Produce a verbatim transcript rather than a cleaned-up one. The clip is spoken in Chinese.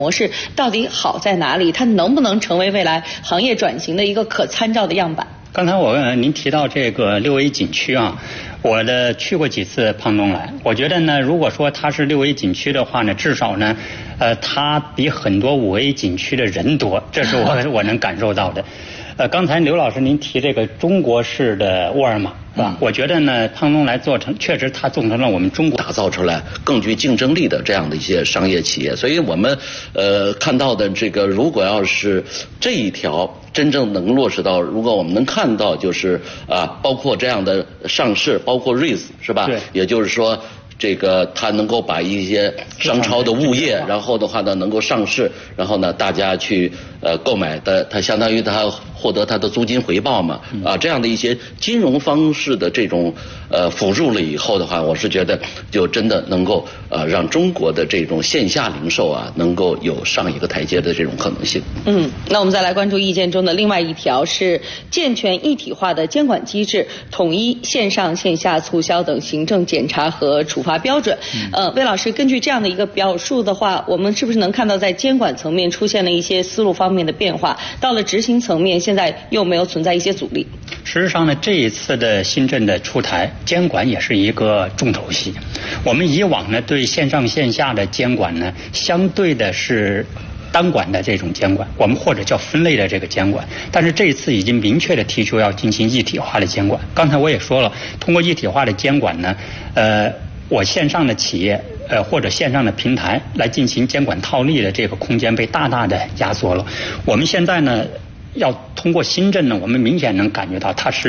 模式到底好在哪里？它能不能成为未来行业转型的一个可参照的样板？ 刚才我问您提到这个六 A 景区啊，我的去过几次胖东来，我觉得呢，如果说它是六 A 景区的话呢，至少呢，呃，它比很多五 A 景区的人多，这是我我能感受到的。呃，刚才刘老师您提这个中国式的沃尔玛。是吧？我觉得呢，胖东来做成，确实它做成了我们中国打造出来更具竞争力的这样的一些商业企业。所以我们呃看到的这个，如果要是这一条真正能落实到，如果我们能看到，就是啊，包括这样的上市，包括 R E I S 是吧？ 对。 也就是说，这个它能够把一些商超的物业，然后的话呢能够上市，然后呢大家去呃购买的，它相当于它获得它的租金回报嘛，啊这样的一些金融方式的这种呃辅助了以后的话，我是觉得就真的能够呃让中国的这种线下零售啊能够有上一个台阶的这种可能性。 嗯，那我们再来关注意见中的另外一条是健全一体化的监管机制，统一线上线下促销等行政检查和处罚标准。呃，魏老师，根据这样的一个表述的话，我们是不是能看到在监管层面出现了一些思路方面的变化？到了执行层面，现在又没有存在一些阻力？ 事实上呢，这一次的新政的出台，监管也是一个重头戏。我们以往呢，对线上线下的监管呢，相对的是单管的这种监管，我们或者叫分类的这个监管，但是这一次已经明确的提出要进行一体化的监管。刚才我也说了，通过一体化的监管呢，呃，我线上的企业呃或者线上的平台来进行监管套利的这个空间被大大的压缩了。我们现在呢，要通过新政呢，我们明显能感觉到它是